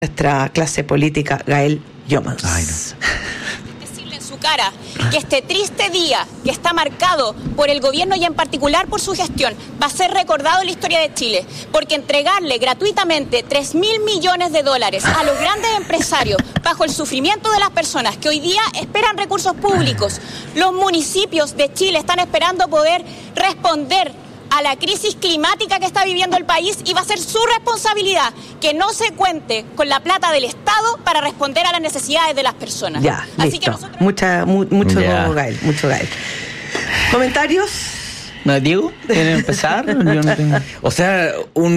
nuestra clase política, Gael Youmans. Ay, no. Decirle en su cara que este triste día, que está marcado por el gobierno y en particular por su gestión, va a ser recordado en la historia de Chile, porque entregarle gratuitamente 3.000 millones de dólares a los grandes empresarios bajo el sufrimiento de las personas que hoy día esperan recursos públicos, los municipios de Chile están esperando poder responder a la crisis climática que está viviendo el país, y va a ser su responsabilidad que no se cuente con la plata del Estado para responder a las necesidades de las personas. Ya, así listo. que nosotros... Mucho Gael, mucho Gael. ¿Comentarios? ¿No, Diego? ¿Quieren empezar? Yo no tengo... O sea,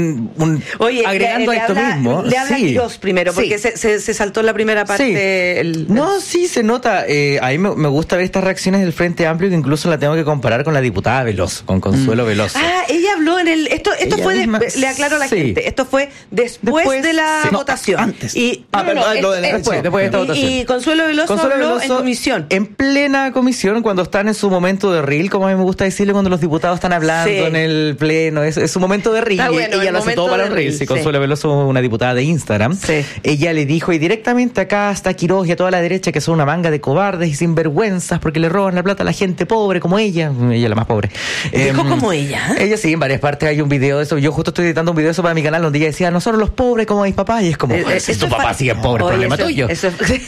Oye, agregando a esto mismo. Le habla Dios primero, porque se saltó la primera parte. Sí. No, sí se nota. A mí me gusta ver estas reacciones del Frente Amplio, que incluso la tengo que comparar con la diputada Veloso, con Consuelo Veloso. Ella habló en el... Esto fue misma, le aclaro a la gente, esto fue después de la votación. Antes. Y, después de esta votación. Y Consuelo Veloso habló en comisión. En plena comisión, cuando están en su momento de reel, como a mí me gusta decirle, cuando los diputados están hablando en el pleno, es su momento de reel. Bueno, ella lo hace todo para el reel. Sí, Consuelo Veloso, una diputada de Instagram, ella le dijo, y directamente acá está Quiroz y a toda la derecha, que son una manga de cobardes y sinvergüenzas porque le roban la plata a la gente pobre como ella la más pobre. Dijo como ella. Ella sí, en varias partes hay un video de eso. Yo justo estoy editando un video de eso para mi canal, donde ella decía, nosotros los pobres como mis papás, y es como, si tu papá sigue pobre, problema tuyo. Eso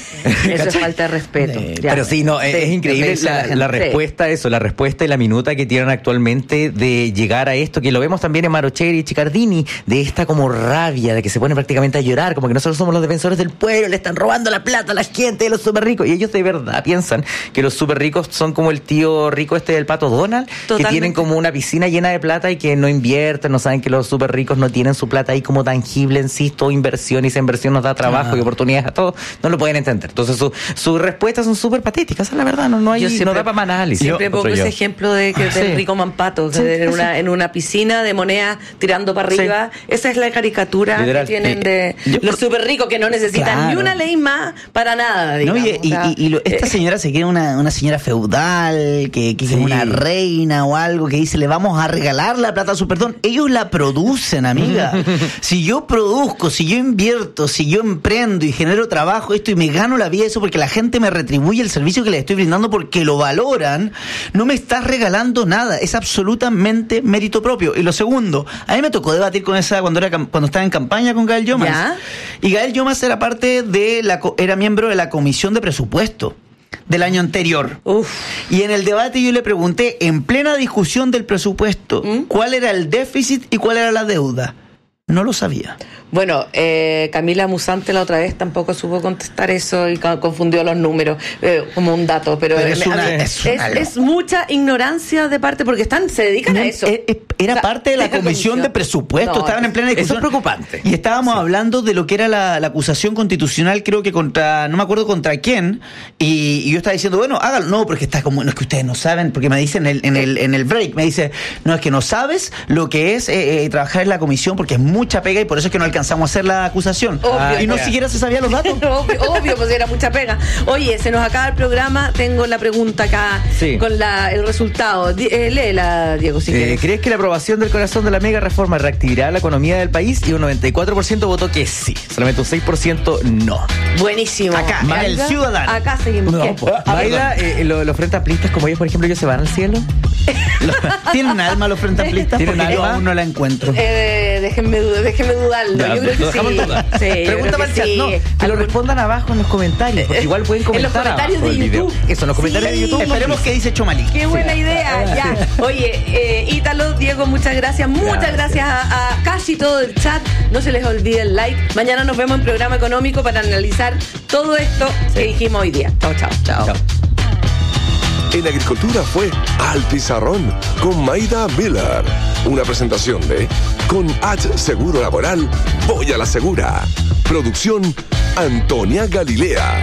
es falta de respeto. Pero sí, no, es increíble la respuesta, la respuesta y la minuta que tienen actualmente de llegar a esto, que lo vemos también en Marocheri y Chicardini, de esta como rabia, de que se ponen prácticamente a llorar, como que nosotros somos los defensores del pueblo, le están robando la plata a la gente de los súper ricos, y ellos de verdad piensan que los súper ricos son como el tío rico del Pato Donald, que tienen como una piscina llena de plata y que no invierten, no saben que los súper ricos no tienen su plata ahí como tangible en sí, todo inversión, y esa inversión nos da trabajo y oportunidades a todos, no lo pueden entender. Entonces sus respuestas son súper patéticas, la verdad, no da para más análisis. Siempre pongo ese ejemplo de que del rico Mampato, en una piscina de monedas tirando para arriba. Esa es la caricatura que tienen de los súper ricos, que no necesitan ni una ley más para nada, digamos. No, esta señora se cree una señora feudal, que es una reina o algo, que dice, le vamos a regalar la plata a su perdón. Ellos la producen, amiga. Si yo produzco, si yo invierto, si yo emprendo y genero trabajo, esto, y me gano la vida, eso porque la gente me retribuye el servicio que les estoy brindando porque lo valoran, no me estás regalando nada, es absolutamente mérito propio. Y lo segundo, a mí me tocó debatir con esa cuando estaba en campaña con Gael Youmans. ¿Ya? Y Gael Youmans era era miembro de la comisión de presupuesto del año anterior. Y en el debate yo le pregunté, en plena discusión del presupuesto, cuál era el déficit y cuál era la deuda. No lo sabía. Bueno, Camila Musante la otra vez tampoco supo contestar eso y confundió los números como un dato, pero es mucha ignorancia de parte, porque se dedican a eso. Era parte de la comisión de presupuesto, estaban en plena discusión. Eso es preocupante. Y estábamos hablando de lo que era la acusación constitucional, creo que no me acuerdo contra quién, y yo estaba diciendo, bueno, hágalo. No, porque está como, no, es que ustedes no saben, porque me dicen en el break, me dice, no, es que no sabes lo que es trabajar en la comisión, porque es mucha pega y por eso es que no alcanzamos a hacer la acusación. Y no siquiera se sabían los datos. obvio, pues era mucha pega. Oye, se nos acaba el programa. Tengo la pregunta acá con el resultado. Léela, Diego, si quieres. ¿Crees que la aprobación del corazón de la mega reforma reactivará la economía del país? Y un 94% votó que sí. Solamente un 6% no. Buenísimo. Acá, el ciudadano. Acá seguimos. Maida, los frente amplistas como ellos, por ejemplo, ¿ellos se van al cielo? ¿Tienen alma los frente amplistas? Porque yo aún no la encuentro. Déjenme dudarlo. Yo creo que sí. Pregunta para el chat. No, que lo respondan abajo en los comentarios, porque igual pueden comentar en los comentarios de YouTube. Eso, en los comentarios de YouTube. Esperemos que dice Chomalí. Qué buena idea. Ya. Oye, Ítalo, Diego, muchas gracias. Muchas gracias a casi todo el chat. No se les olvide el like. Mañana nos vemos en Programa Económico para analizar todo esto que dijimos hoy día. Chao. En Agricultura fue Al Pizarrón con Maida Miller. Una presentación de Con H Seguro Laboral, voy a la segura. Producción Antonia Galilea.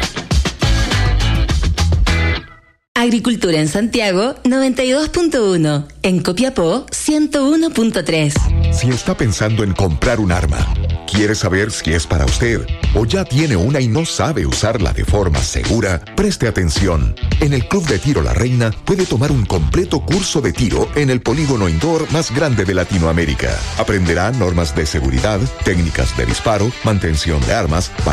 Agricultura en Santiago 92.1, en Copiapó 101.3. Si está pensando en comprar un arma, ¿Quiere saber si es para usted o ya tiene una y no sabe usarla de forma segura? Preste atención. En el Club de Tiro La Reina puede tomar un completo curso de tiro en el polígono indoor más grande de Latinoamérica. Aprenderá normas de seguridad, técnicas de disparo, mantención de armas,